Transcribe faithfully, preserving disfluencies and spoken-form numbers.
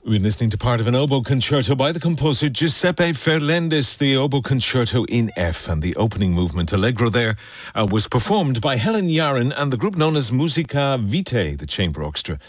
We're listening to part of an oboe concerto by the composer Giuseppe Ferlendis, the oboe concerto in F, and the opening movement, Allegro there, uh, was performed by Helen Yaren and the group known as Musica Vitae, the chamber orchestra